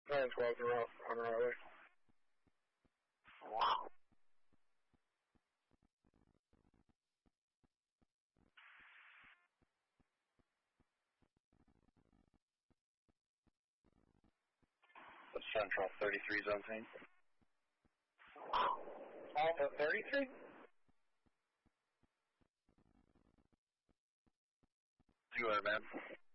912 on Riley. Wow. The Central 33 zone team. Alpha 33? You are, man.